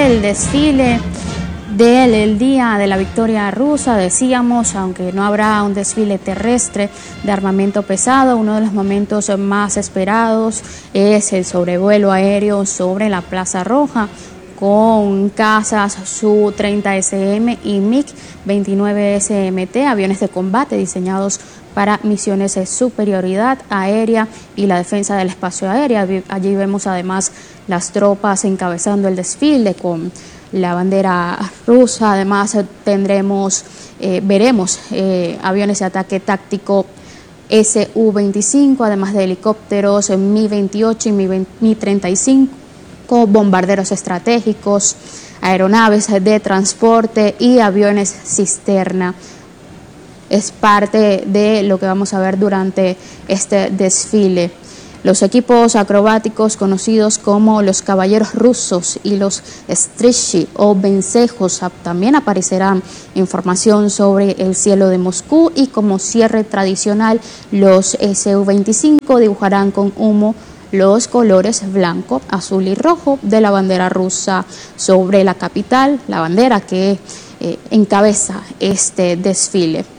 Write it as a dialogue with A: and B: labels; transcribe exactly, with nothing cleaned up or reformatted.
A: el desfile del Día de la Victoria Rusa. Decíamos, aunque no habrá un desfile terrestre de armamento pesado, uno de los momentos más esperados es el sobrevuelo aéreo sobre la Plaza Roja, con cazas Su treinta ese eme y MiG veintinueve ese eme te, aviones de combate diseñados para misiones de superioridad aérea y la defensa del espacio aéreo. Allí vemos además las tropas encabezando el desfile con la bandera rusa. Además tendremos, eh, veremos eh, aviones de ataque táctico ese u veinticinco, además de helicópteros MiG veintiocho y MiG treinta y cinco, bombarderos estratégicos, aeronaves de transporte y aviones cisterna. Es parte de lo que vamos a ver durante este desfile. Los equipos acrobáticos conocidos como los caballeros rusos y los strichi o vencejos también aparecerán información sobre el cielo de Moscú, y como cierre tradicional los ese u veinticinco dibujarán con humo los colores blanco, azul y rojo de la bandera rusa sobre la capital, la bandera que eh, encabeza este desfile.